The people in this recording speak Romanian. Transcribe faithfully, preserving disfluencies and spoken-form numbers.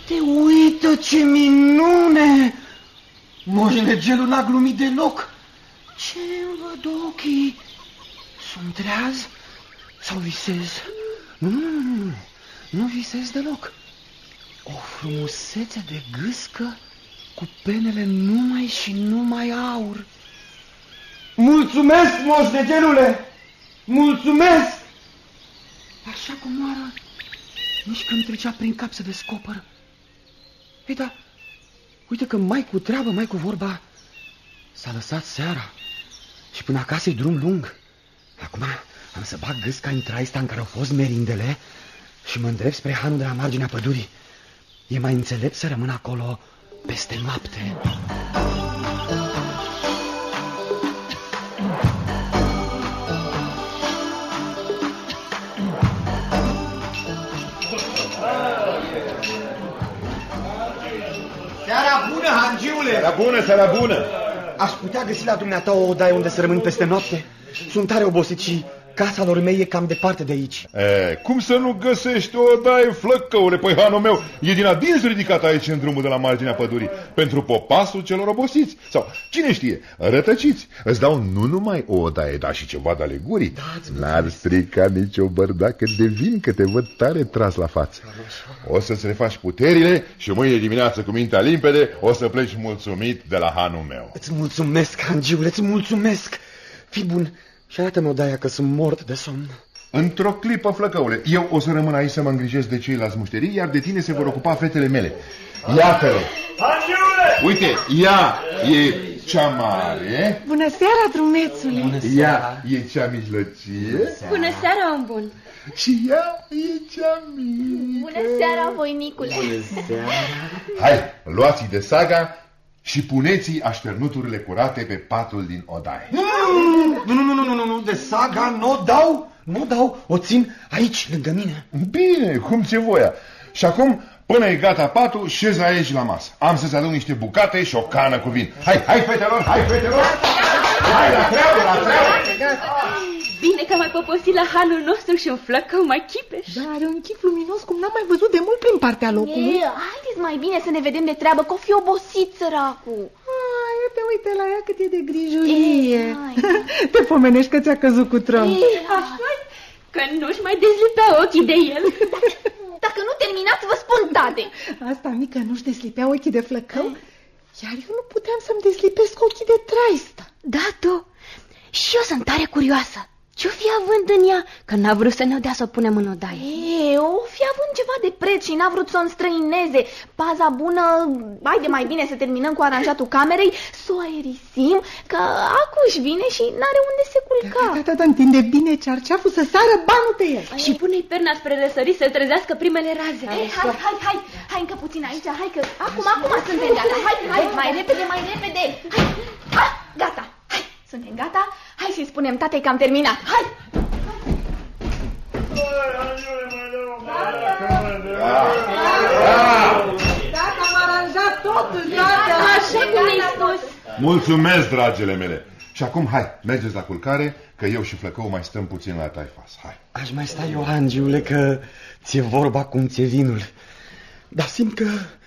Uite, uite ce minune! Moș Negelul n-a glumit deloc. Ce-mi văd ochii? Sunt treaz sau visez? Nu, nu, nu, nu, nu visez deloc. O frumusețe de gâscă cu penele numai și numai aur. Mulțumesc, Moș Negelule! Mulțumesc! Așa cum moară, nici când trecea prin cap să descoperă. Ei, da, uite că mai cu treabă, mai cu vorba, s-a lăsat seara și până acasă e drum lung. Acum am să bag gâsca în traista în care au fost merindele și mă îndrept spre hanul de la marginea pădurii. E mai înțelept să rămân acolo peste noapte. Seara bună, hangiule! Seara bună, seara bună! Aș putea găsi la dumneata o odaie unde să rămân peste noapte? Sunt tare obosit și casa lor mei e cam departe de aici. E, cum să nu găsești o odaie, flăcăule? Păi hanul meu e din adins ridicat aici în drumul de la marginea pădurii, pentru popasul celor obosiți. Sau, cine știe, rătăciți. Îți dau nu numai o odaie, dar și ceva de ale gurii. N-ar strica nici o bărdacă de vin, că te văd tare tras la față. O să-ți refaci puterile și mâine dimineață cu mintea limpede o să pleci mulțumit de la hanul meu. Îți mulțumesc, hangiule, îți mulțumesc. Fii bun și arată-mi odaia, că sunt mort de somn. Într-o clipă, flăcăule, eu o să rămân aici să mă îngrijesc de ceilalți mușterii, iar de tine se vor ocupa fetele mele. Iată-le! Uite, ea e cea mare. Bună seara, drumețule! Bună seara. Ea e cea mijlocie. Bună seara, om bun! Și ea e cea mică. Bună seara, voinicule! Bună seara! Hai, luați-i de saga și puneți-i așternuturile curate pe patul din odaie. Nu, nu, nu, nu, nu, nu, nu, de saga nu dau, nu dau, o țin aici, lângă mine. Bine, cum ți-e voia. Și acum, până e gata patul, șezi aici la masă. Am să-ți aduc niște bucate și o cană cu vin. Hai, hai, fetelor, hai, fetelor! Hai, la treabă, la treabă! Bine că am mai poposit la hanul nostru și un flăcău mai chipeș. Da, are un chip luminos cum n-am mai văzut de mult prin partea locului. E, haideți mai bine să ne vedem de treabă, că o fi obosit săracul. Ai, te uite la ea cât e de grijulie. Te pomenești că ți-a căzut cu tron. Așa, că nu-și mai dezlipea ochii de el. Dacă nu terminați, vă spun, tate. Asta mică nu-și deslipea ochii de flăcău, iar eu nu puteam să-mi deslipesc ochii de traistă. Da, tu. Și eu sunt tare curioasă. Ce-o fi având în ea, că n-a vrut să ne dea să o punem în odaie? E, o fi având ceva de preț și n-a vrut să o înstrăineze. Paza bună, haide mai bine să terminăm cu aranjatul camerei, să o aerisim, că acu își vine și n-are unde se culca. Da, da, da, întinde bine cearceaful să sară banul pe el. Și pune-i perna spre răsărit să trezească primele raze. Ei, hai, hai, hai, hai încă puțin aici, hai că acum, acum suntem gata. Hai, hai, mai repede, mai repede. Hai, hai, gata, hai, suntem gata. Hai să-i spunem tatei că am terminat. Hai! Tata, am aranjat totul, tata. Așa cum mi-ai spus. Mulțumesc, dragele mele. Și acum, hai, mergeți la culcare, că eu și flăcău mai stăm puțin la taifas. Hai. Aș mai sta eu, hangiule, că ți-e vorba cum ți-e vinul. Dar simt că